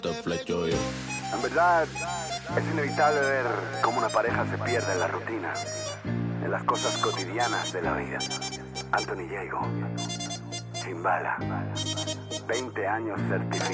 Te flecho yo. En verdad, es inevitable ver cómo una pareja se pierde en la rutina, en las cosas cotidianas de la vida. Anthony Diego, Chimbala, 20 años certificado.